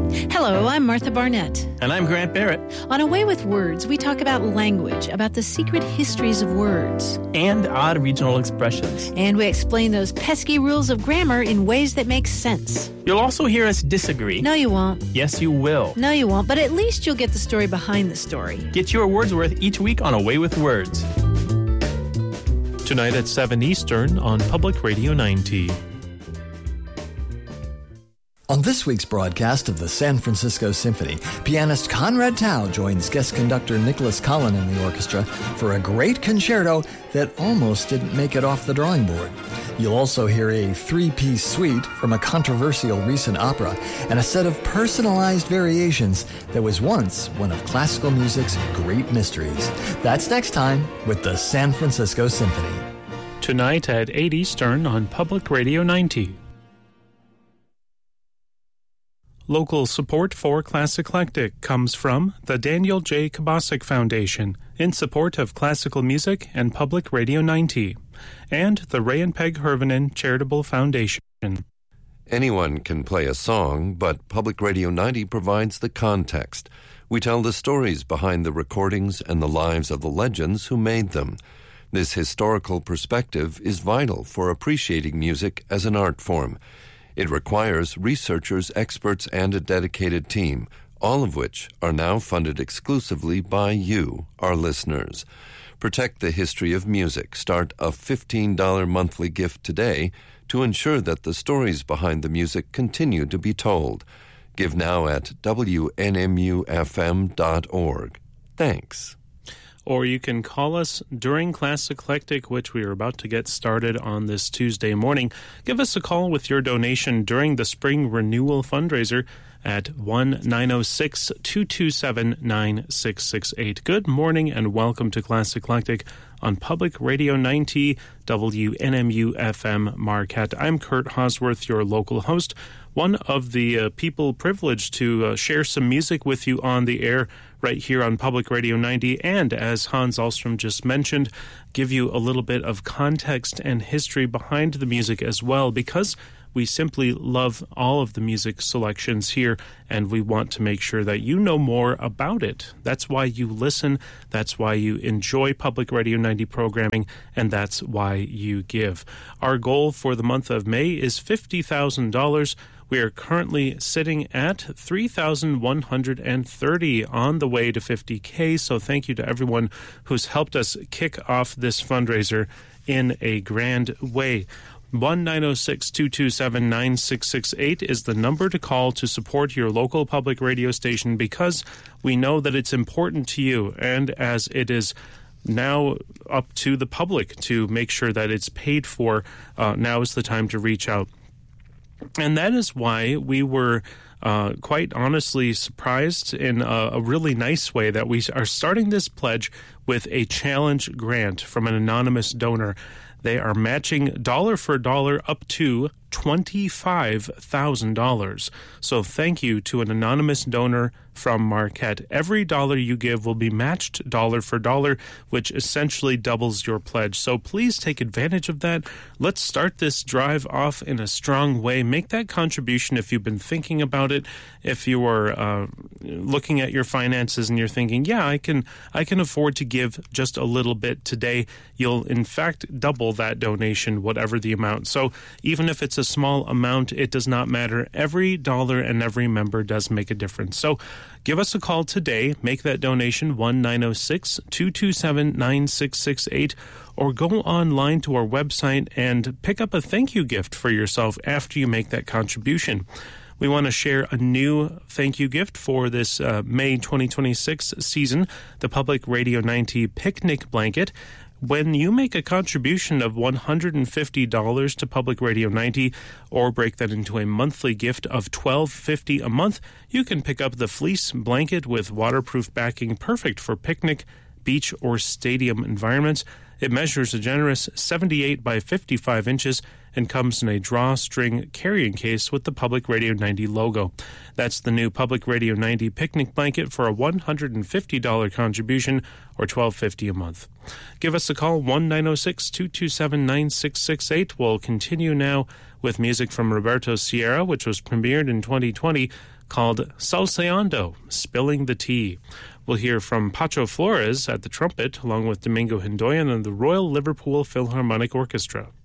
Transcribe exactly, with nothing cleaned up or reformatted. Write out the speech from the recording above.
Hello, I'm Martha Barnett. And I'm Grant Barrett. On A Way with Words, we talk about language, about the secret histories of words. And odd regional expressions. And we explain those pesky rules of grammar in ways that make sense. You'll also hear us disagree. No, you won't. Yes, you will. No, you won't, but at least you'll get the story behind the story. Get your words worth each week on A Way with Words. Tonight at seven Eastern on Public Radio ninety. On this week's broadcast of the San Francisco Symphony, pianist Conrad Tao joins guest conductor Nicholas Collin in the orchestra for a great concerto that almost didn't make it off the drawing board. You'll also hear a three-piece suite from a controversial recent opera and a set of personalized variations that was once one of classical music's great mysteries. That's next time with the San Francisco Symphony. Tonight at eight Eastern on Public Radio ninety. Local support for Classiclectic comes from the Daniel J. Kabasic Foundation in support of classical music and Public Radio ninety, and the Ray and Peg Hervinen Charitable Foundation. Anyone can play a song, but Public Radio ninety provides the context. We tell the stories behind the recordings and the lives of the legends who made them. This historical perspective is vital for appreciating music as an art form. It requires researchers, experts, and a dedicated team, all of which are now funded exclusively by you, our listeners. Protect the history of music. Start a fifteen dollars monthly gift today to ensure that the stories behind the music continue to be told. Give now at W N M U F M dot org. Thanks. Or you can call us during Classiclectic, which we are about to get started on this Tuesday morning. Give us a call with your donation during the Spring Renewal Fundraiser at one nine zero six, two two seven, nine six six eight. Good morning and welcome to Classiclectic on Public Radio ninety, W N M U F M Marquette. I'm Kurt Hosworth, your local host, one of the uh, people privileged to uh, share some music with you on the air right here on Public Radio ninety, and as Hans Ahlstrom just mentioned, give you a little bit of context and history behind the music as well, because we simply love all of the music selections here, and we want to make sure that you know more about it. That's why you listen, that's why you enjoy Public Radio ninety programming, and that's why you give. Our goal for the month of May is fifty thousand dollars. We are currently sitting at three thousand one hundred thirty dollars on the way to fifty thousand, so thank you to everyone who's helped us kick off this fundraiser in a grand way. one nine zero six, two two seven, nine six six eight is the number to call to support your local public radio station, because we know that it's important to you, and as it is now up to the public to make sure that it's paid for, uh, now is the time to reach out. And that is why we were uh, quite honestly surprised in a, a really nice way that we are starting this pledge with a challenge grant from an anonymous donor. They are matching dollar for dollar up to twenty-five thousand dollars. So thank you to an anonymous donor from Marquette. Every dollar you give will be matched dollar for dollar, which essentially doubles your pledge. So please take advantage of that. Let's start this drive off in a strong way. Make that contribution if you've been thinking about it. If you are uh, looking at your finances and you're thinking, yeah, I can, I can afford to give just a little bit today, you'll in fact double that donation, whatever the amount. So even if it's a small amount, it does not matter. Every dollar and every member does make a difference. So give us a call today. Make that donation, one nine zero six, two two seven, nine six six eight, or go online to our website and pick up a thank you gift for yourself after you make that contribution. We want to share a new thank you gift for this uh, May twenty twenty-six season, the Public Radio ninety Picnic Blanket. When you make a contribution of one hundred fifty dollars to Public Radio ninety, or break that into a monthly gift of twelve fifty a month, you can pick up the fleece blanket with waterproof backing, perfect for picnic, beach, or stadium environments. It measures a generous seventy-eight by fifty-five inches and comes in a drawstring carrying case with the Public Radio ninety logo. That's the new Public Radio ninety Picnic Blanket for a one hundred fifty dollars contribution, or twelve fifty a month. Give us a call, one nine zero six, two two seven, nine six six eight. We'll continue now with music from Roberto Sierra, which was premiered in twenty twenty, called Salseando, Spilling the Tea. We'll hear from Pacho Flores at the trumpet, along with Domingo Hindoyan and the Royal Liverpool Philharmonic Orchestra.